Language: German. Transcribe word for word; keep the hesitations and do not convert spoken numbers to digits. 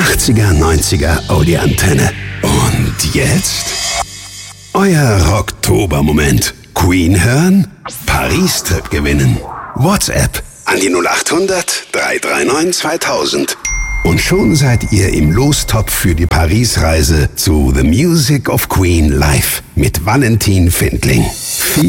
achtziger, neunziger Audi-Antenne. Und jetzt euer Rocktober-Moment. Queen hören, Paris-Trip gewinnen. WhatsApp an die null acht hundert, drei drei neun, zweitausend. Und schon seid ihr im Lostopf für die Paris-Reise zu The Music of Queen live mit Valentin Findling.